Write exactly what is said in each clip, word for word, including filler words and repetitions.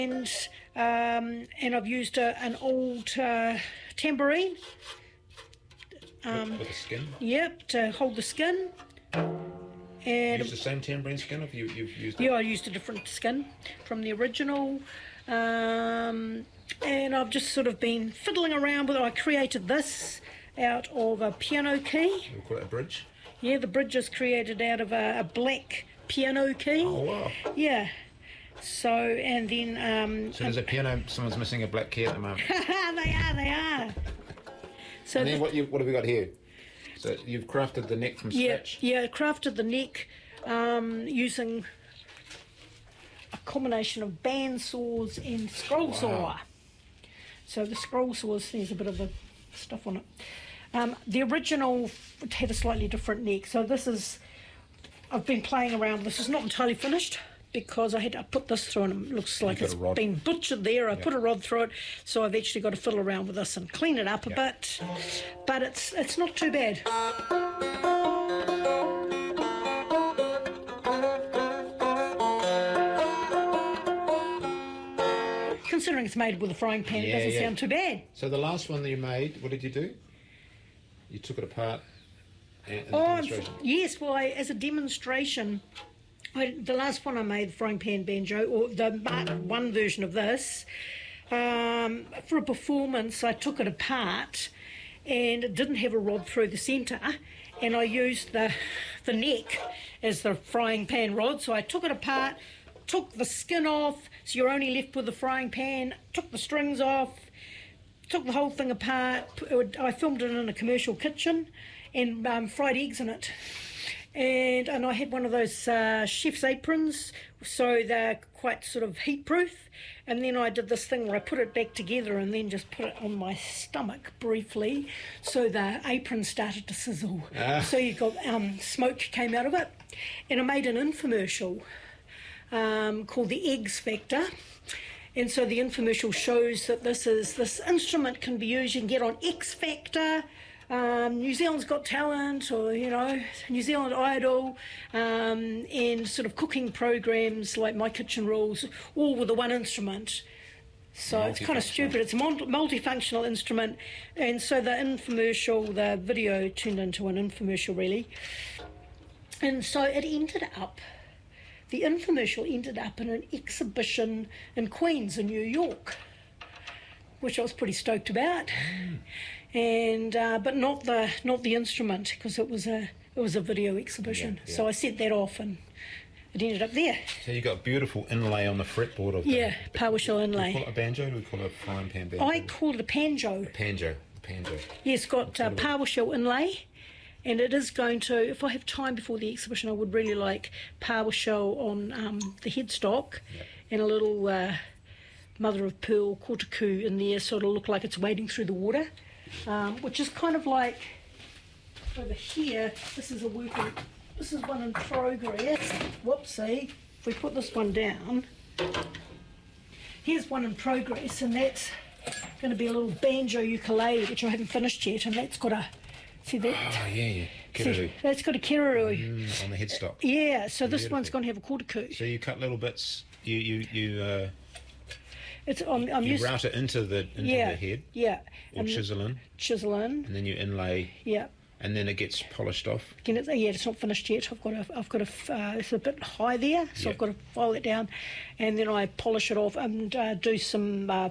And, um, and I've used a, an old uh, tambourine. Um, with the skin? Yep, to hold the skin. And you used the same tambourine skin, or have you, you've used it? Yeah, I used a different skin from the original. Um, and I've just sort of been fiddling around with it. I created this out of a piano key. We'll call it a bridge? Yeah, the bridge is created out of a, a black piano key. Oh, wow. Yeah. So, and then... Um, so there's a piano, someone's missing a black key at the moment. They are, they are. So and then what, you, what have we got here? So you've crafted the neck from scratch? Yeah, yeah, crafted the neck um, using a combination of band saws and scroll wow. saw. So the scroll saws, there's a bit of the stuff on it. Um, the original had a slightly different neck. So this is, I've been playing around. This is not entirely finished because I had to put this through and it looks like it's been butchered there. I yep. put a rod through it, so I've actually got to fiddle around with this and clean it up a yep. bit. But it's it's not too bad. Considering it's made with a frying pan, yeah, it doesn't yeah. sound too bad. So the last one that you made, what did you do? You took it apart as a oh, demonstration? Yes, well, I, as a demonstration, I, the last one I made, the frying pan banjo, or the one version of this, um, for a performance, I took it apart and it didn't have a rod through the centre, and I used the, the neck as the frying pan rod, so I took it apart, took the skin off, so you're only left with the frying pan, took the strings off, took the whole thing apart. I filmed it in a commercial kitchen and um, fried eggs in it. And and I had one of those uh, chef's aprons, so they're quite sort of heat proof. And then I did this thing where I put it back together and then just put it on my stomach briefly, so the apron started to sizzle. Ah. So you got um, smoke came out of it. And I made an infomercial um, called The Eggs Factor. And so the infomercial shows that this is this instrument can be used. You can get on X Factor, um, New Zealand's Got Talent, or you know New Zealand Idol, um, and sort of cooking programs like My Kitchen Rules, all with the one instrument. So it's kind of stupid. It's a multifunctional instrument, and so the infomercial, the video turned into an infomercial really, and so it ended up. The infomercial ended up in an exhibition in Queens in New York, which I was pretty stoked about, mm. and uh, but not the not the instrument, because it was a it was a video exhibition. Yeah, yeah. So I set that off and it ended up there. So you got a beautiful inlay on the fretboard of yeah the, PowerShell inlay. Do we call it a banjo? Or do we call it a frying pan banjo? I call it a banjo. A banjo, a banjo. Yeah, it's got uh, PowerShell inlay. And it is going to, if I have time before the exhibition, I would really like PowerShell on um, the headstock yep. and a little uh, mother of pearl kotuku in there, sort of look like it's wading through the water, um, which is kind of like over here. This is a work in, this is one in progress. Whoopsie. If we put this one down, here's one in progress, and that's going to be a little banjo ukulele, which I haven't finished yet, and that's got a See that? Oh, yeah, yeah. Kiraroo. See, that's got a kiraroo. Mm, on the headstock. Yeah, so this Beautiful. one's going to have a kotuku. So you cut little bits, you you, you, uh, it's, I'm, I'm you used, route it into the into yeah, the head. Yeah. Or and chisel in. Chisel in. And then you inlay. Yeah. And then it gets polished off. Again, it's, yeah, it's not finished yet. I've got a, I've got a, uh, it's a bit high there, so yeah. I've got to file it down, and then I polish it off and uh, do some, uh,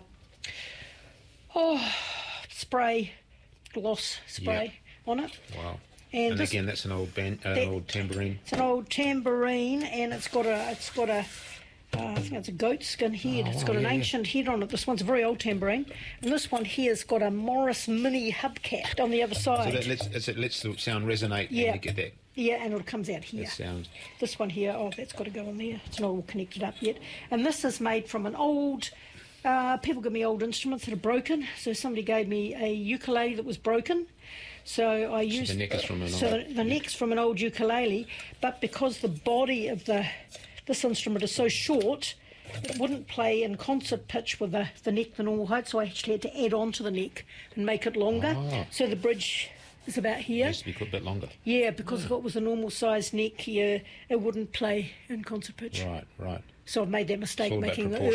oh, spray, gloss spray yeah. on it. Wow. And, and this, again, that's an old band, uh, that, an old tambourine. It's an old tambourine, and it's got a, it's got a, uh, I think it's a goat skin head. Oh, it's got yeah, an yeah. ancient head on it. This one's a very old tambourine, and this one here's got a Morris Mini hubcap on the other side. So that lets, it lets the sound resonate, yeah. and you get that. Yeah, and it comes out here. That sound. This one here, oh, that's got to go in there. It's not all connected up yet. And this is made from an old. Uh, people give me old instruments that are broken. So somebody gave me a ukulele that was broken. So I used so the neck is from an so old, the, the neck's from an old ukulele, but because the body of the this instrument is so short, it wouldn't play in concert pitch with the, the neck the normal height, so I actually had to add on to the neck and make it longer. Oh. So the bridge is about here. It has to be a bit longer. Yeah, because oh. if it was a normal size neck, yeah, it wouldn't play in concert pitch. Right, right. So I've made that mistake making the